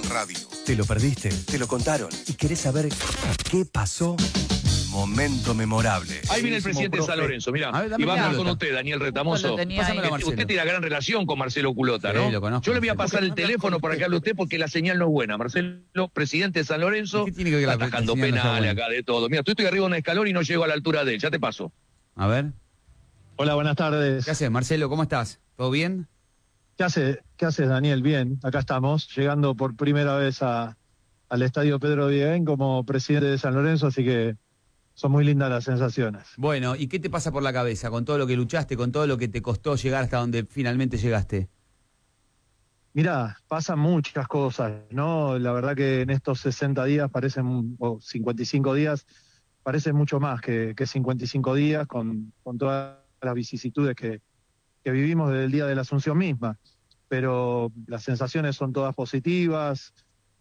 Radio. ¿Te lo perdiste? ¿Te lo contaron? ¿Y querés saber qué pasó? Momento memorable. Ahí viene el presidente de San Lorenzo, mirá. Y vamos con usted, Daniel Retamoso. Usted tiene gran relación con Marcelo Culota, ¿no? Sí, lo conozco. Yo le voy a pasar el teléfono para que hable usted porque la señal no es buena. Marcelo, presidente de San Lorenzo, ¿Qué tiene que ver la atajando señal no sea penales buena? acá de todo. Mira, estoy arriba de un escalón y no llego a la altura de él. Ya te paso. A ver. Hola, buenas tardes. ¿Qué haces, Marcelo? ¿Cómo estás? ¿Todo bien? ¿Qué haces, Daniel? Bien, acá estamos, llegando por primera vez al Estadio Pedro Vieguén como presidente de San Lorenzo, así que son muy lindas las sensaciones. Bueno, ¿y qué te pasa por la cabeza con todo lo que luchaste, con todo lo que te costó llegar hasta donde finalmente llegaste? Mirá, pasan muchas cosas, ¿no? La verdad que en estos 60 días o 55 días, parecen mucho más que 55 días con todas las vicisitudes que vivimos desde el día de la Asunción misma. Pero las sensaciones son todas positivas,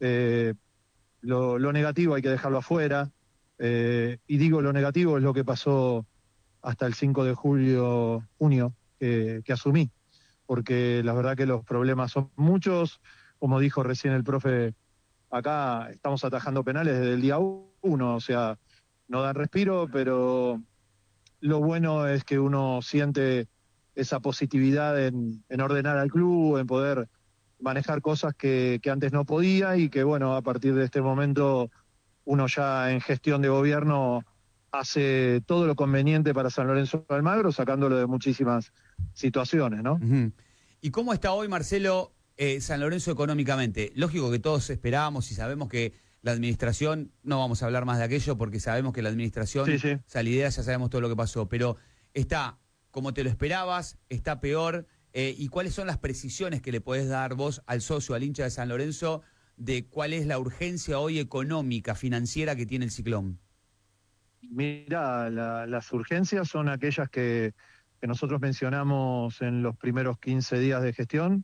lo negativo hay que dejarlo afuera, y digo lo negativo es lo que pasó hasta el 5 de junio que asumí, porque la verdad que los problemas son muchos, como dijo recién el profe, acá estamos atajando penales desde el día 1, o sea, no dan respiro, pero lo bueno es que uno siente esa positividad en ordenar al club, en poder manejar cosas que antes no podía y que, bueno, a partir de este momento uno ya en gestión de gobierno hace todo lo conveniente para San Lorenzo de Almagro, sacándolo de muchísimas situaciones, ¿no? Uh-huh. ¿Y cómo está hoy, Marcelo, San Lorenzo económicamente? Lógico que todos esperábamos y sabemos que la administración, no vamos a hablar más de aquello porque sabemos que la administración, sí. Salidea, ya sabemos todo lo que pasó, pero está como te lo esperabas, está peor, y cuáles son las precisiones que le podés dar vos al socio, al hincha de San Lorenzo, de cuál es la urgencia hoy económica, financiera que tiene el Ciclón. Mira, las urgencias son aquellas que nosotros mencionamos en los primeros 15 días de gestión,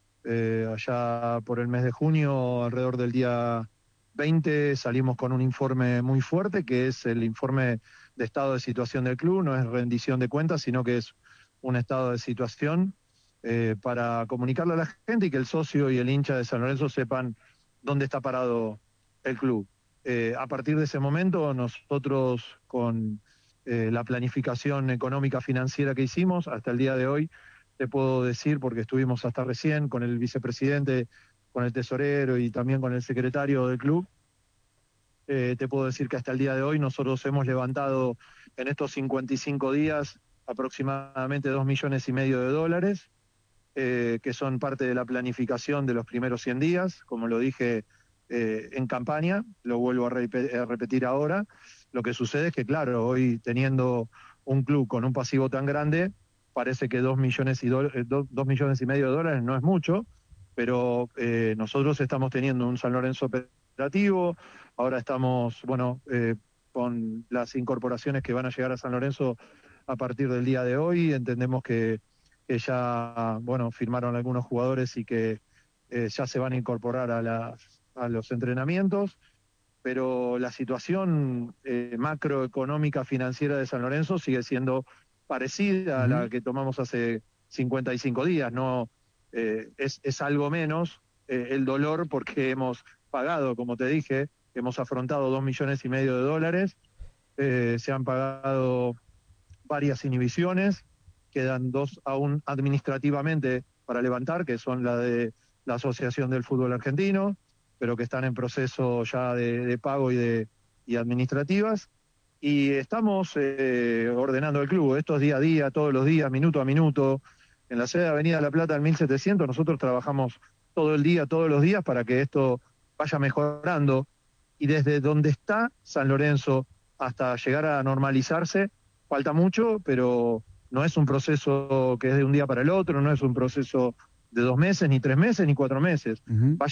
allá por el mes de junio, alrededor del día 20, salimos con un informe muy fuerte, que es el informe de estado de situación del club, no es rendición de cuentas, sino que es un estado de situación para comunicarle a la gente y que el socio y el hincha de San Lorenzo sepan dónde está parado el club. A partir de ese momento, nosotros con la planificación económica financiera que hicimos, hasta el día de hoy, te puedo decir, porque estuvimos hasta recién con el vicepresidente, con el tesorero y también con el secretario del club, te puedo decir que hasta el día de hoy nosotros hemos levantado en estos 55 días aproximadamente $2,5 millones, que son parte de la planificación de los primeros 100 días, como lo dije en campaña, lo vuelvo a repetir ahora. Lo que sucede es que, claro, hoy teniendo un club con un pasivo tan grande, parece que $2,5 millones no es mucho, pero nosotros estamos teniendo un San Lorenzo operativo, ahora estamos, con las incorporaciones que van a llegar a San Lorenzo a partir del día de hoy, entendemos que ya, firmaron algunos jugadores y que ya se van a incorporar a los entrenamientos, pero la situación macroeconómica financiera de San Lorenzo sigue siendo parecida a la que tomamos hace 55 días, no es algo menos el dolor porque hemos pagado, como te dije, hemos afrontado $2,5 millones, se han pagado varias inhibiciones, quedan 2 aún administrativamente para levantar, que son la de la Asociación del Fútbol Argentino, pero que están en proceso ya de pago y administrativas, y estamos ordenando el club. Esto es día a día, todos los días, minuto a minuto. En la sede de Avenida La Plata, en 1700, nosotros trabajamos todo el día, todos los días, para que esto vaya mejorando, y desde donde está San Lorenzo hasta llegar a normalizarse, falta mucho, pero no es un proceso que es de un día para el otro, no es un proceso de 2 meses, ni 3 meses, ni 4 meses. Va